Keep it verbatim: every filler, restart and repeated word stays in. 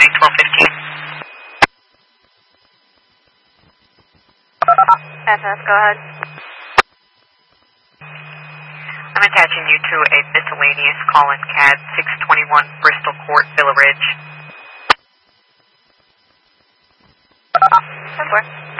running twelve fifteen. F S, go ahead. I'm attaching you to a miscellaneous call-in C A D six twenty-one Bristol Court, Villa Ridge. ten four.